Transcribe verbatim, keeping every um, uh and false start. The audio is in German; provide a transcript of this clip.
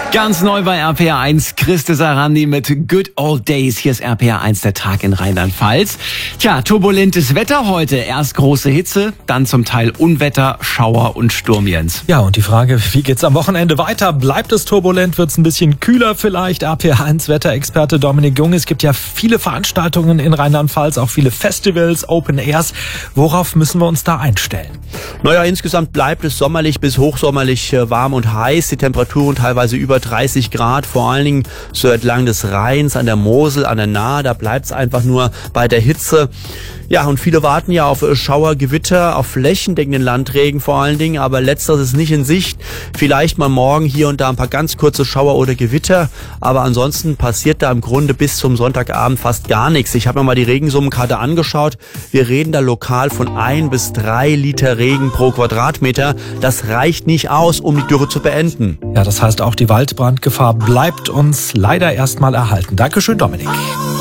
Ganz neu bei R P R eins, Christe Sarandi mit Good Old Days. Hier ist R P R eins, der Tag in Rheinland-Pfalz. Tja, turbulentes Wetter heute. Erst große Hitze, dann zum Teil Unwetter, Schauer und Sturm, Jens. Ja, und die Frage, wie geht's am Wochenende weiter? Bleibt es turbulent? Wird's ein bisschen kühler vielleicht? R P R eins Wetterexperte Dominik Jung. Es gibt ja viele Veranstaltungen in Rheinland-Pfalz, auch viele Festivals, Open Airs. Worauf müssen wir uns da einstellen? Naja, insgesamt bleibt es sommerlich bis hochsommerlich warm und heiß. Die Temperaturen teilweise über dreißig Grad, vor allen Dingen so entlang des Rheins, an der Mosel, an der Nahe. Da bleibt es einfach nur bei der Hitze. Ja, und viele warten ja auf Schauer, Gewitter, auf flächendeckenden Landregen vor allen Dingen, aber letzteres ist nicht in Sicht. Vielleicht mal morgen hier und da ein paar ganz kurze Schauer oder Gewitter, aber ansonsten passiert da im Grunde bis zum Sonntagabend fast gar nichts. Ich habe mir mal die Regensummenkarte angeschaut. Wir reden da lokal von ein bis drei Liter Regen pro Quadratmeter. Das reicht nicht aus, um die Dürre zu beenden. Ja, das heißt auch die Waldbrandgefahr bleibt uns leider erstmal erhalten. Dankeschön, Dominik.